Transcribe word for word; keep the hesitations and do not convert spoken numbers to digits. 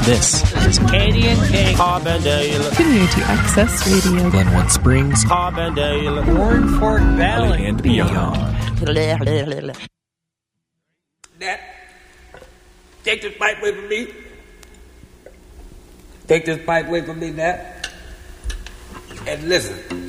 This is Katie and King, Carbondale, Community Access Radio, Glenwood Springs, Carbondale, Warren Fork Valley, and beyond. Nat, take this pipe away from me. Take this pipe away from me, Nat. And listen.